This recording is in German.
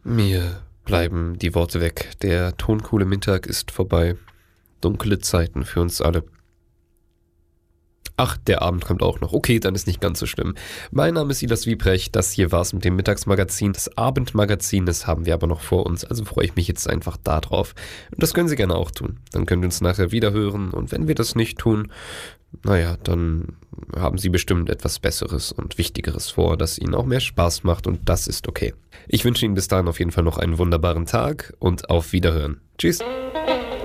Mir bleiben die Worte weg. Der toncoole Mittag ist vorbei. Dunkle Zeiten für uns alle. Ach, der Abend kommt auch noch. Okay, dann ist nicht ganz so schlimm. Mein Name ist Silas Wiebrecht. Das hier war's mit dem Mittagsmagazin. Das Abendmagazin, das haben wir aber noch vor uns. Also freue ich mich jetzt einfach da drauf. Und das können Sie gerne auch tun. Dann können wir uns nachher wieder hören. Und wenn wir das nicht tun, naja, dann haben Sie bestimmt etwas Besseres und Wichtigeres vor, das Ihnen auch mehr Spaß macht. Und das ist okay. Ich wünsche Ihnen bis dahin auf jeden Fall noch einen wunderbaren Tag und auf Wiederhören. Tschüss.